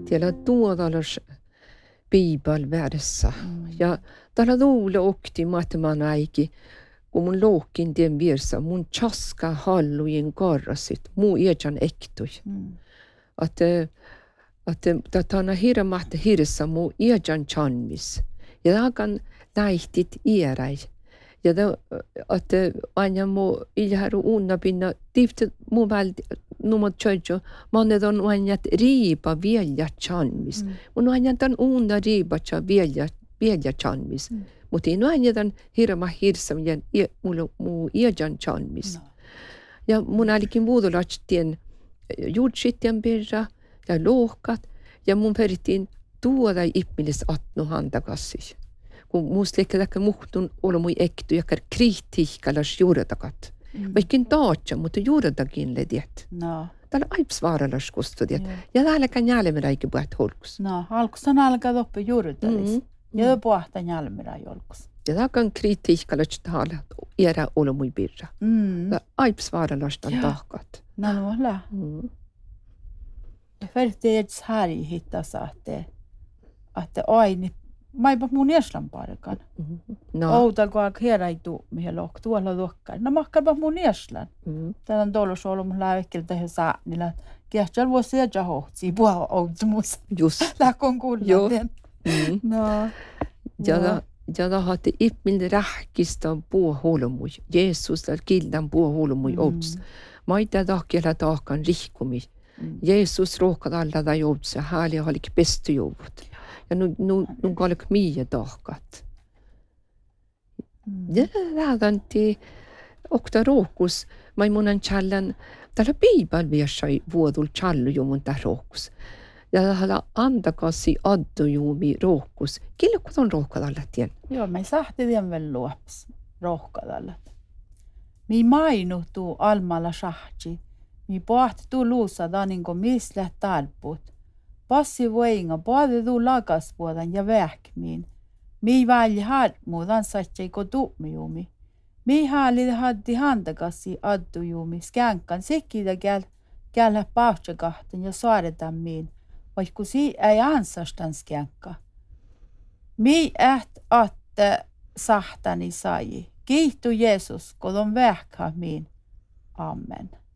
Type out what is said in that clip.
Tiellä tuodalas Bibel värssä. Ja täällä tuulla okti matman aiki, kun mun loukin tien virsa, mun chaska hallujen korrasit, muu iäjan ektui. Että tana hirmahti hirsa muu iäjan chanmis. Ja takan näihtit iäräi. Ja että aina muu ilharu unna pinna, tifti muu välti, numot tjöjö, monet on aina riipa vielä chanmis. Mun aina tämän unna riipa vielä chanmis. Mutta ei aina tämän hirma hirsam ja muu iäjan chanmis. Ja mun alikin vuodolahtien juudsitten perä ja lohkat. Ja mun perittiin tuoda ihmilis atno handakassi. Kun musta ehkä muhtun olla mui ektu ja kriittihkalas juurdakat. Vaikin taatja, mutta juurdakin lediet. No. Täällä aips vaaralas kustodiet. Ja täälläkään jälmärä eikä puhet holkus. No, alkusan alkaa oppi juurdalis. Ja puhta jälmärä jolkus. Ja täälläkään kriittihkalas tahala järä olla mui birra. Aips vaaralas tämän tahkat. No, kyllä. Ja färti ets häri hittasa, että aini maipa mun Eslan parkan. Outa kun hieraitu mihin lohk tuolla luokkaan. No mahkalpa mun Eslan. Täällä on tuolla ollut lävikkeltä ja saa niillä kehtsäällä vuosia ja hohtsia puhua outumus. Just. Lähkon kuullaten. No. Ja tahatti ihminen rähkistä puhua huolumui. Jeesus täällä kildan puhua huolumui outus. Maita tahkella tahkan rihkumi. Jeesus rohkad alla da jobbsa, härliga har lik bäst jobbet. Ja nu går lik mye tahkat. Ja lähdanti okta rohkus, mai munan challan, täällä Bibel viesai vuodul challu jumun tää rohkus. Ja täällä andakasi addu jumi rohkus. Kille kun on rohkad alla tien? Joo, mä sahti tien vel luops rohkad alla. Mi mainuhtuu almalla sahti. Mi pohti tuu luussa daninko misle tarput. Passi voinga pohti tuu lagaspuodan ja vähkmiin. Mi välj harmuudan satseiko tuumijumi. Mi haali haddi handakassi addujumi skänkan sekkida källä pahtsakahtan ja saaretan miin. Vaikku si ei ansastan skänka. Mi että sahtani sai. Kiihtu Jeesus, kun on vähkä miin. Amen.